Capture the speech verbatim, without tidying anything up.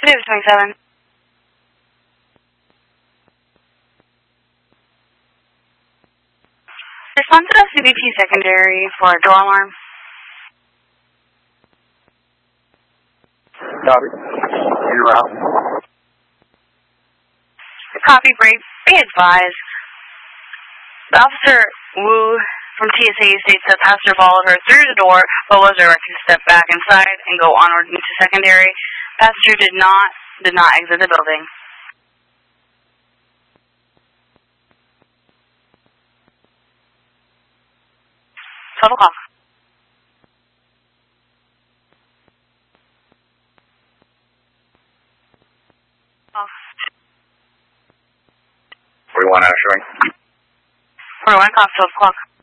David twenty-seven. Respond to the C B P secondary for a door alarm. Copy. You're out. Copy, Brave. Be advised. The officer Wu from T S A states that passenger followed her through the door, but was directed to step back inside and go onward into secondary. Passenger did not did not exit the building. twelve o'clock. Off. forty-one out of showing. forty-one o'clock, twelve o'clock.